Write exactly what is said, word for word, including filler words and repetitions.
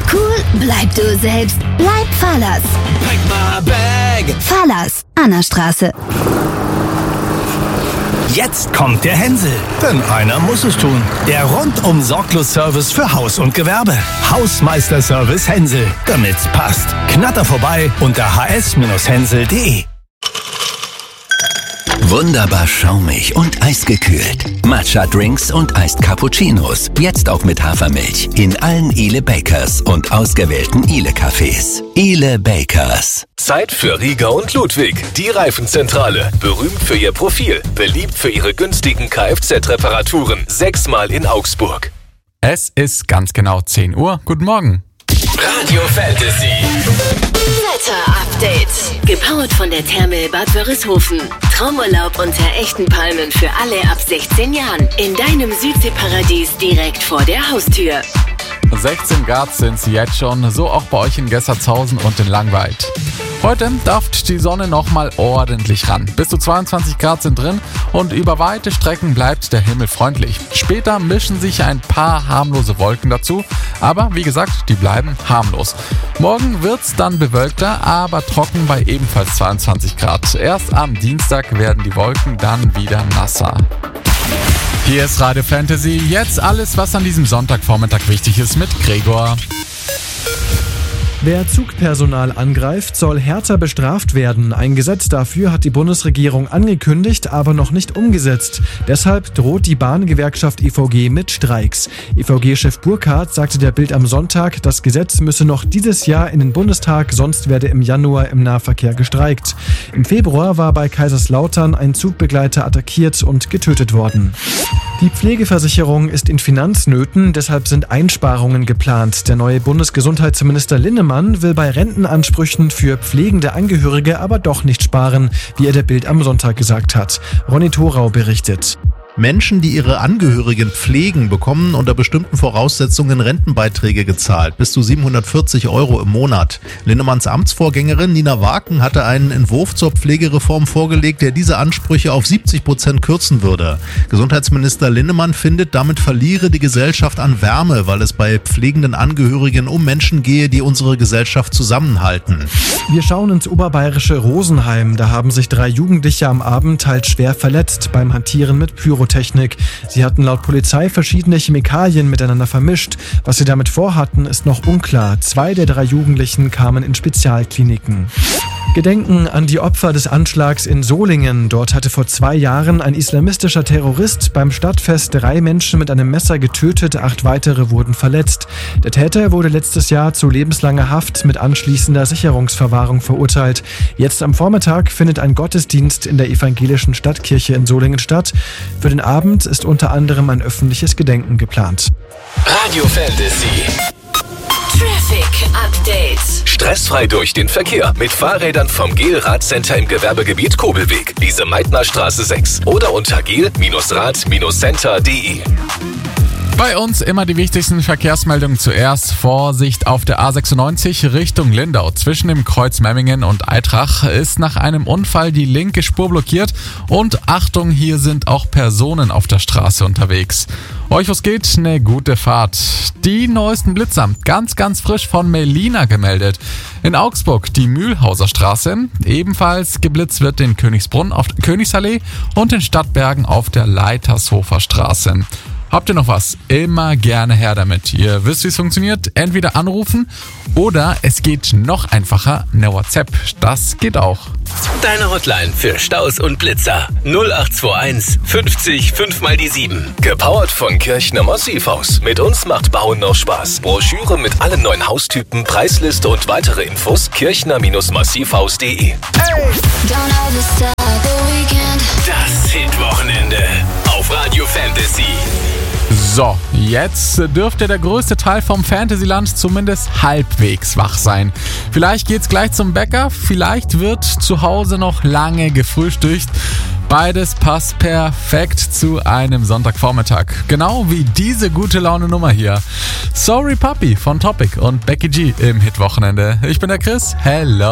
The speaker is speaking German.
Cool, bleib du selbst. Bleib Fahrlers. Pack my bag. Fahrlers, Annastraße. Jetzt kommt der Hänsel, denn einer muss es tun. Der rundum sorglos Service für Haus und Gewerbe. Hausmeister-Service Hänsel, damit's passt. Knatter vorbei unter h s hänsel punkt d e. Wunderbar schaumig und eisgekühlt. Matcha-Drinks und Iced Cappuccinos. Jetzt auch mit Hafermilch. In allen Ile Bakers und ausgewählten Ile-Cafés. Ile Bakers. Zeit für Rieger und Ludwig. Die Reifenzentrale. Berühmt für ihr Profil. Beliebt für ihre günstigen Kfz-Reparaturen. Sechsmal in Augsburg. Es ist ganz genau zehn Uhr. Guten Morgen. Radio Fantasy. Wetter-Update. Gepowert von der Therme Bad Wörishofen. Traumurlaub unter echten Palmen für alle ab sechzehn Jahren. In deinem Südseeparadies direkt vor der Haustür. sechzehn Grad sind sie jetzt schon, so auch bei euch in Gessertshausen und in Langweid. Heute darf die Sonne nochmal ordentlich ran. Bis zu zweiundzwanzig Grad sind drin und über weite Strecken bleibt der Himmel freundlich. Später mischen sich ein paar harmlose Wolken dazu, aber wie gesagt, die bleiben harmlos. Morgen wird's dann bewölkter, aber trocken bei ebenfalls zweiundzwanzig Grad. Erst am Dienstag werden die Wolken dann wieder nasser. Hier ist Radio Fantasy. Jetzt alles, was an diesem Sonntagvormittag wichtig ist mit Gregor. Wer Zugpersonal angreift, soll härter bestraft werden. Ein Gesetz dafür hat die Bundesregierung angekündigt, aber noch nicht umgesetzt. Deshalb droht die Bahngewerkschaft E V G mit Streiks. E V G-Chef Burkhardt sagte der Bild am Sonntag, das Gesetz müsse noch dieses Jahr in den Bundestag, sonst werde im Januar im Nahverkehr gestreikt. Im Februar war bei Kaiserslautern ein Zugbegleiter attackiert und getötet worden. Die Pflegeversicherung ist in Finanznöten, deshalb sind Einsparungen geplant. Der neue Bundesgesundheitsminister Linnemann will bei Rentenansprüchen für pflegende Angehörige aber doch nicht sparen, wie er der Bild am Sonntag gesagt hat. Ronny Thorau berichtet. Menschen, die ihre Angehörigen pflegen, bekommen unter bestimmten Voraussetzungen Rentenbeiträge gezahlt, bis zu siebenhundertvierzig Euro im Monat. Linnemanns Amtsvorgängerin Nina Waken hatte einen Entwurf zur Pflegereform vorgelegt, der diese Ansprüche auf siebzig Prozent kürzen würde. Gesundheitsminister Linnemann findet, damit verliere die Gesellschaft an Wärme, weil es bei pflegenden Angehörigen um Menschen gehe, die unsere Gesellschaft zusammenhalten. Wir schauen ins oberbayerische Rosenheim. Da haben sich drei Jugendliche am Abend teils schwer verletzt beim Hantieren mit Pyrotechnik. Sie hatten laut Polizei verschiedene Chemikalien miteinander vermischt. Was sie damit vorhatten, ist noch unklar. Zwei der drei Jugendlichen kamen in Spezialkliniken. Gedenken an die Opfer des Anschlags in Solingen. Dort hatte vor zwei Jahren ein islamistischer Terrorist beim Stadtfest drei Menschen mit einem Messer getötet, acht weitere wurden verletzt. Der Täter wurde letztes Jahr zu lebenslanger Haft mit anschließender Sicherungsverwahrung verurteilt. Jetzt am Vormittag findet ein Gottesdienst in der evangelischen Stadtkirche in Solingen statt. Für den Abend ist unter anderem ein öffentliches Gedenken geplant. Radio Fantasy. Traffic Update. Stressfrei durch den Verkehr mit Fahrrädern vom Gel-Rad-Center im Gewerbegebiet Kobelweg, Lise Meitner Straße sechs oder unter gel Rad Center punkt de. Bei uns immer die wichtigsten Verkehrsmeldungen zuerst. Vorsicht auf der A sechsundneunzig Richtung Lindau. Zwischen dem Kreuz Memmingen und Eitrach ist nach einem Unfall die linke Spur blockiert. Und Achtung, hier sind auch Personen auf der Straße unterwegs. Euch was geht? Eine gute Fahrt. Die neuesten Blitzer, ganz, ganz frisch von Melina gemeldet. In Augsburg die Mühlhauser Straße. Ebenfalls geblitzt wird in Königsbrunn auf der Königsallee und in Stadtbergen auf der Leitershofer Straße. Habt ihr noch was? Immer gerne her damit. Ihr wisst, wie es funktioniert. Entweder anrufen oder es geht noch einfacher, eine WhatsApp. Das geht auch. Deine Hotline für Staus und Blitzer. null acht zwei eins fünfzig fünf mal die sieben. Gepowert von Kirchner Massivhaus. Mit uns macht Bauen noch Spaß. Broschüre mit allen neuen Haustypen, Preisliste und weitere Infos kirchner Massivhaus punkt de. Das Hitwochenende auf Radio Fantasy. So, jetzt dürfte der größte Teil vom Fantasyland zumindest halbwegs wach sein. Vielleicht geht's gleich zum Bäcker, vielleicht wird zu Hause noch lange gefrühstückt. Beides passt perfekt zu einem Sonntagvormittag. Genau wie diese gute Laune-Nummer hier. Sorry Puppy von Topic und Becky G im Hitwochenende. Ich bin der Chris. Hello.